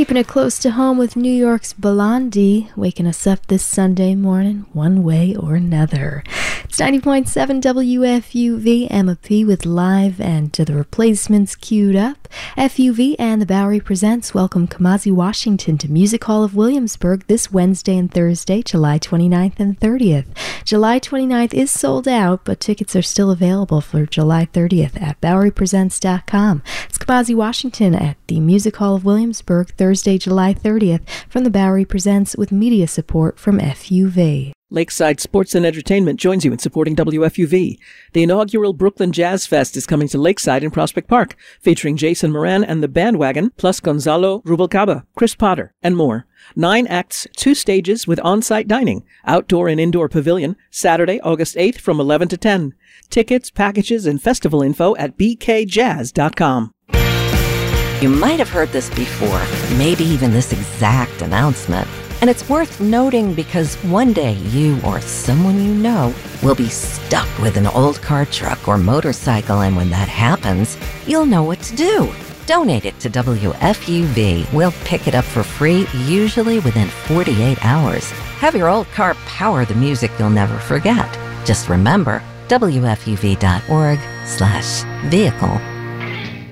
Keeping it close to home with New York's Blondie, waking us up this Sunday morning, one way or another. It's 90.7 WFUV, Emma P. with Live and To The Replacements queued up. FUV and the Bowery Presents welcome Kamasi Washington to Music Hall of Williamsburg this Wednesday and Thursday, July 29th and 30th. July 29th is sold out, but tickets are still available for July 30th at BoweryPresents.com. It's Kamasi Washington at the Music Hall of Williamsburg, Thursday, July 30th, from the Bowery Presents with media support from FUV. Lakeside Sports and Entertainment joins you in supporting WFUV. The inaugural Brooklyn Jazz Fest is coming to Lakeside in Prospect Park, featuring Jason Moran and the Bandwagon, plus Gonzalo Rubalcaba, Chris Potter, and more. 9 acts, 2 stages with on-site dining, outdoor and indoor pavilion, Saturday, August 8th from 11 to 10. Tickets, packages, and festival info at bkjazz.com. You might have heard this before, maybe even this exact announcement. And it's worth noting because one day you or someone you know will be stuck with an old car, truck, or motorcycle, and when that happens, you'll know what to do. Donate it to WFUV. We'll pick it up for free, usually within 48 hours. Have your old car power the music you'll never forget. Just remember, WFUV.org/vehicle.